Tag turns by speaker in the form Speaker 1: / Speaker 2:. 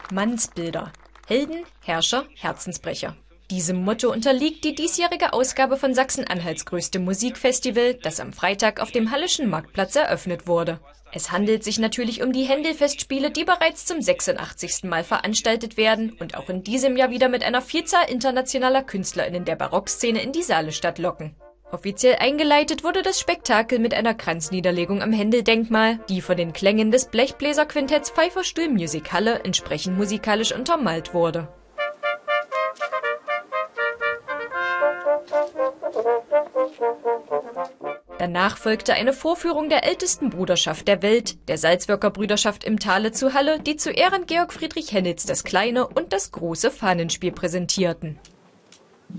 Speaker 1: Mannsbilder. Helden, Herrscher, Herzensbrecher. Diesem Motto unterliegt die diesjährige Ausgabe von Sachsen-Anhalts größtem Musikfestival, das am Freitag auf dem Hallischen Marktplatz eröffnet wurde. Es handelt sich natürlich um die Händel-Festspiele, die bereits zum 86. Mal veranstaltet werden und auch in diesem Jahr wieder mit einer Vielzahl internationaler KünstlerInnen der Barockszene in die Saalestadt locken. Offiziell eingeleitet wurde das Spektakel mit einer Kranzniederlegung am Händel-Denkmal, die von den Klängen des Blechbläserquintetts Pfeifferstuhl Music Halle entsprechend musikalisch untermalt wurde. Danach folgte eine Vorführung der ältesten Bruderschaft der Welt, der Salzwirker Brüderschaft im Tale zu Halle, die zu Ehren Georg Friedrich Händels das kleine und das große Fahnenspiel präsentierten.